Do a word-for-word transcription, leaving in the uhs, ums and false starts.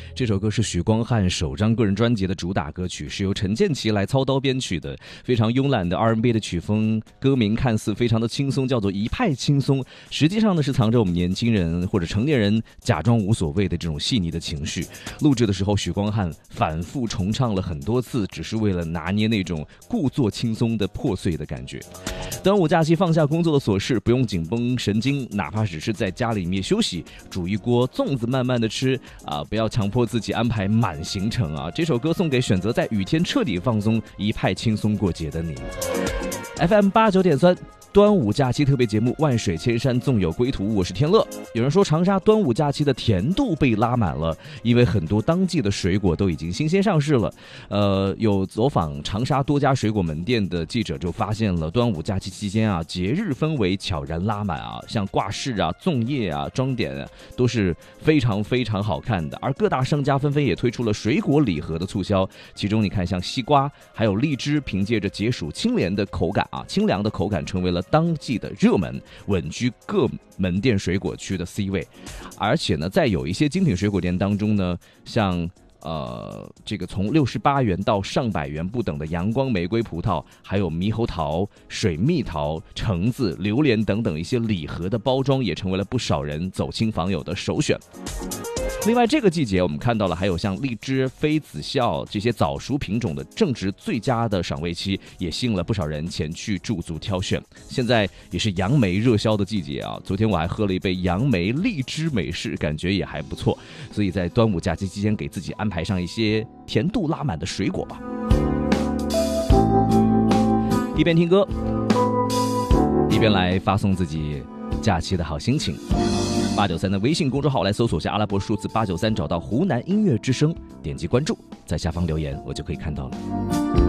这首歌是许光汉首张个人专辑的主打歌曲，是由陈建骐来操刀编曲的，非常慵懒的 R and B 的曲风，歌名看似非常的轻松，叫做一派轻松，实际上呢是藏着我们年轻人或者成年人假装无所谓的这种细腻的情绪。录制的时候，许光汉反复重唱了很多次，只是为了拿捏那种故作轻松的破碎的感觉。端午假期放下工作的琐事，不用紧绷神经，哪怕只是在家里面休息，煮一锅粽子慢慢的吃啊，不要强迫自己安排满行程啊。这首歌送给选择在雨天彻底放松、一派轻松过节的你。F M 八九点三。端午假期特别节目，万水千山纵有归途，我是天乐。有人说长沙端午假期的甜度被拉满了，因为很多当季的水果都已经新鲜上市了。呃，有走访长沙多家水果门店的记者就发现了，端午假期期间啊，节日氛围悄然拉满啊，像挂饰啊、粽叶啊、装点啊，都是非常非常好看的。而各大商家纷纷也推出了水果礼盒的促销，其中你看，像西瓜还有荔枝，凭借着解暑清廉的口感啊，清凉的口感，成为了当季的热门，稳居各门店水果区的 C 位。而且呢，在有一些精品水果店当中呢，像呃，这个从六十八元到上百元不等的阳光玫瑰葡萄，还有猕猴桃、水蜜桃、橙子、榴莲等等一些礼盒的包装，也成为了不少人走亲访友的首选。另外，这个季节我们看到了还有像荔枝、妃子笑这些早熟品种的正值最佳的赏味期，也吸引了不少人前去驻足挑选。现在也是杨梅热销的季节啊，昨天我还喝了一杯杨梅荔枝美式，感觉也还不错。所以在端午假期期间，给自己安排上一些甜度拉满的水果吧。一边听歌，一边来发送自己假期的好心情。八九三的微信公众号来搜索下阿拉伯数字八九三，找到湖南音乐之声，点击关注，在下方留言，我就可以看到了。